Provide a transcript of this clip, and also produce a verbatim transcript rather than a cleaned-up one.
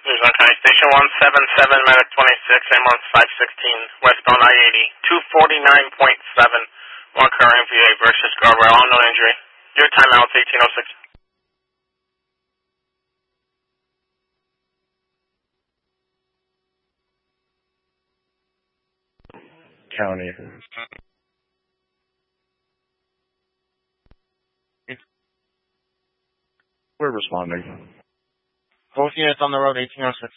Luzon County Station one seven seven, medic twenty-six, ambulance five sixteen, westbound I eighty, two forty-nine point seven, one current V A versus Scarborough, all no injury. Your timeout's eighteen oh six. County. We're responding. Both units on the road, eighteen oh six.